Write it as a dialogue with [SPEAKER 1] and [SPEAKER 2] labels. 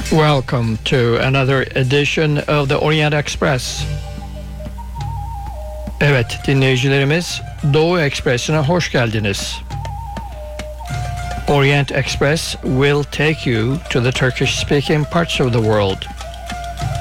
[SPEAKER 1] Welcome to another edition of the Orient Express. Evet dinleyicilerimiz, Doğu Ekspresi'ne hoş geldiniz. Orient Express will take you to the Turkish-speaking parts of the world.